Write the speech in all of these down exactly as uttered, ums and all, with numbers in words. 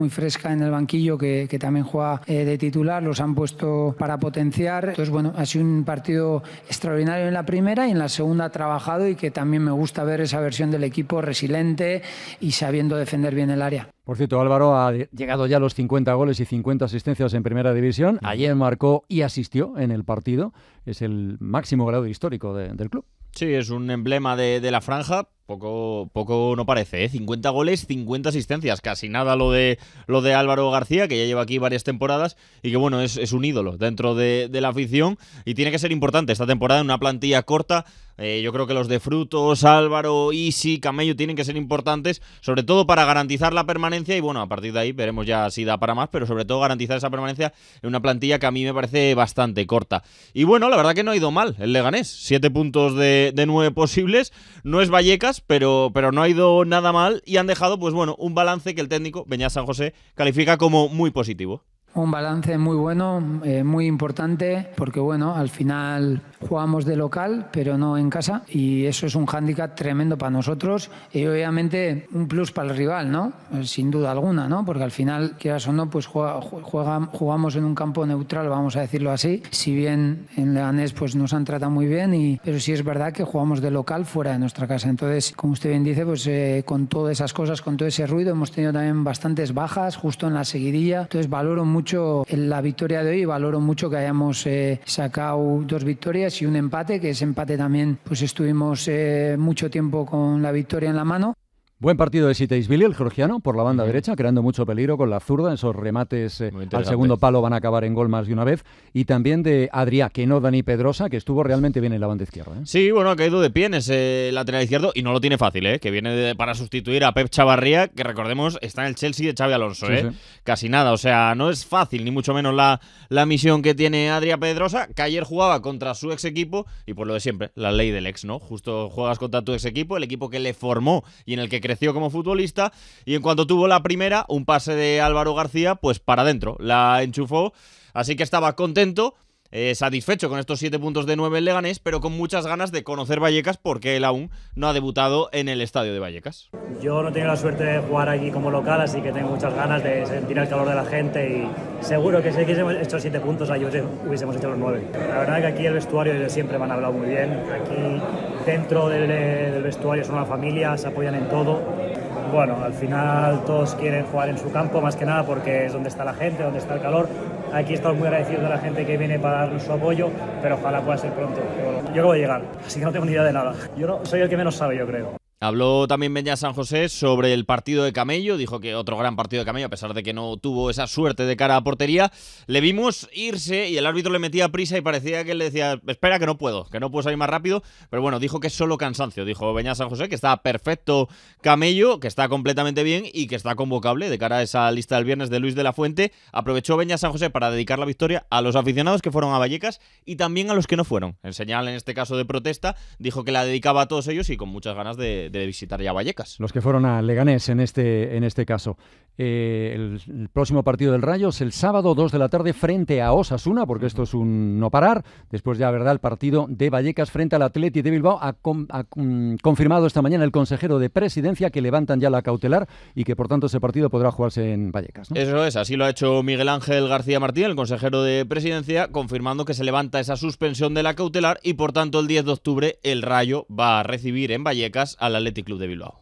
muy fresca en el banquillo que, que también juega eh, de titular, los han puesto para potenciar. Entonces, bueno, ha sido un partido extraordinario en la primera y en la segunda ha trabajado y que también me gusta ver esa versión del equipo resiliente y sabiendo defender bien el área. Por cierto, Álvaro ha llegado ya a los cincuenta goles y cincuenta asistencias en Primera División. Ayer marcó y asistió en el partido. Es el máximo grado histórico de, del club. Sí, es un emblema de, de la franja. Poco, poco no parece, ¿eh? cincuenta goles, cincuenta asistencias. Casi nada lo de lo de Álvaro García, que ya lleva aquí varias temporadas y que, bueno, es, es un ídolo dentro de, de la afición y tiene que ser importante esta temporada en una plantilla corta. Eh, yo creo que los de Frutos, Álvaro, Isi, Camello tienen que ser importantes, sobre todo para garantizar la permanencia y, bueno, a partir de ahí veremos ya si da para más, pero sobre todo garantizar esa permanencia en una plantilla que a mí me parece bastante corta. Y, bueno, la verdad que no ha ido mal el Leganés. Siete puntos de, de nueve posibles. No es Vallecas, pero, pero no ha ido nada mal y han dejado, pues bueno, un balance que el técnico, Beñat San José, califica como muy positivo. Un balance muy bueno, eh, muy importante, porque bueno, al final jugamos de local, pero no en casa, y eso es un hándicap tremendo para nosotros y obviamente un plus para el rival, ¿no? Sin duda alguna, ¿no? Porque al final, quieras o no, pues juega, juega, jugamos en un campo neutral, vamos a decirlo así, si bien en Leganés pues nos han tratado muy bien, y, pero sí es verdad que jugamos de local fuera de nuestra casa. Entonces, como usted bien dice, pues eh, con todas esas cosas, con todo ese ruido, hemos tenido también bastantes bajas justo en la seguidilla, entonces valoro mucho mucho la victoria de hoy y valoro mucho que hayamos eh, sacado dos victorias y un empate, que ese empate también pues estuvimos eh, mucho tiempo con la victoria en la mano. Buen partido de Sitaisvili, el georgiano, por la banda uh-huh. derecha, creando mucho peligro con la zurda. Esos remates eh, al segundo palo van a acabar en gol más de una vez. Y también de Adrià, que no Dani Pedrosa, que estuvo realmente bien en la banda izquierda. ¿eh? Sí, bueno, ha caído de pie en ese lateral izquierdo y no lo tiene fácil, ¿eh? Que viene de, para sustituir a Pep Chavarría, que recordemos está en el Chelsea de Xabi Alonso. Sí, ¿eh? Sí. Casi nada, o sea, no es fácil, ni mucho menos la, la misión que tiene Adrià Pedrosa, que ayer jugaba contra su ex equipo y por lo de siempre, la ley del ex, ¿no? Justo juegas contra tu ex equipo, el equipo que le formó y en el que creció como futbolista. Y en cuanto tuvo la primera, un pase de Álvaro García, pues para adentro, la enchufó, así que estaba contento, eh, satisfecho con estos siete puntos de nueve en Leganés, pero con muchas ganas de conocer Vallecas porque él aún no ha debutado en el estadio de Vallecas. Yo no he tenido la suerte de jugar aquí como local, así que tengo muchas ganas de sentir el calor de la gente y seguro que si hubiésemos hecho siete puntos ahí hubiésemos hecho los nueve. La verdad es que aquí el vestuario desde siempre me han hablado muy bien, aquí dentro del, del vestuario son una familia, se apoyan en todo. Bueno, al final todos quieren jugar en su campo, más que nada porque es donde está la gente, donde está el calor. Aquí estamos muy agradecidos de la gente que viene para darnos su apoyo, pero ojalá pueda ser pronto. Yo, yo voy a llegar, así que no tengo ni idea de nada. Yo no, soy el que menos sabe, yo creo. Habló también Beñat San José sobre el partido de Camello, dijo que otro gran partido de Camello, a pesar de que no tuvo esa suerte de cara a portería. Le vimos irse y el árbitro le metía prisa y parecía que él le decía, espera que no puedo, que no puedo salir más rápido, pero bueno, dijo que es solo cansancio, dijo Beñat San José, que está perfecto Camello, que está completamente bien y que está convocable de cara a esa lista del viernes de Luis de la Fuente. Aprovechó Beñat San José para dedicar la victoria a los aficionados que fueron a Vallecas y también a los que no fueron. En señal, en este caso de protesta, dijo que la dedicaba a todos ellos y con muchas ganas de de visitar ya Vallecas. Los que fueron a Leganés en este, en este caso. Eh, el, el próximo partido del Rayo es el sábado, dos de la tarde, frente a Osasuna, porque esto es un no parar. Después ya, ¿verdad?, el partido de Vallecas frente al Athletic de Bilbao. Ha, com, ha um, confirmado esta mañana el consejero de Presidencia que levantan ya la cautelar y que por tanto ese partido podrá jugarse en Vallecas, ¿no? Eso es, así lo ha hecho Miguel Ángel García Martín, el consejero de Presidencia, confirmando que se levanta esa suspensión de la cautelar y por tanto el diez de octubre el Rayo va a recibir en Vallecas al Athletic Club de Bilbao.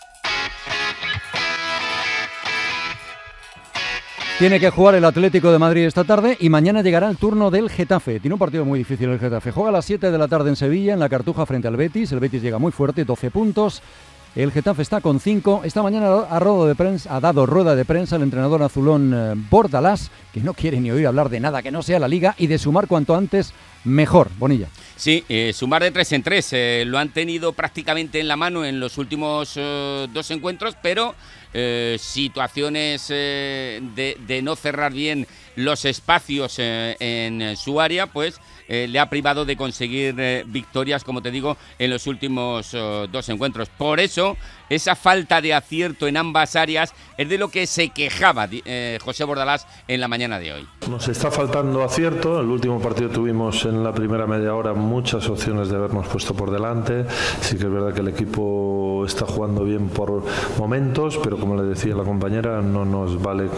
Tiene que jugar el Atlético de Madrid esta tarde y mañana llegará el turno del Getafe. Tiene un partido muy difícil el Getafe. Juega a las siete de la tarde en Sevilla, en la Cartuja frente al Betis. El Betis llega muy fuerte, doce puntos. El Getafe está con cinco. Esta mañana ha, rodo de prensa, ha dado rueda de prensa el entrenador azulón eh, Bordalás, que no quiere ni oír hablar de nada que no sea la Liga y de sumar cuanto antes mejor. Bonilla. Sí, eh, sumar de tres en tres. Eh, lo han tenido prácticamente en la mano en los últimos eh, dos encuentros, pero eh, situaciones eh, de, de no cerrar bien los espacios eh, en su área, pues eh, le ha privado de conseguir eh, victorias, como te digo, en los últimos eh, dos encuentros. Por eso, esa falta de acierto en ambas áreas es de lo que se quejaba eh, José Bordalás en la mañana de hoy. Nos está faltando acierto. El último partido tuvimos en la primera media hora muchas opciones de habernos puesto por delante. Sí que es verdad que el equipo está jugando bien por momentos, pero como le decía la compañera, no nos vale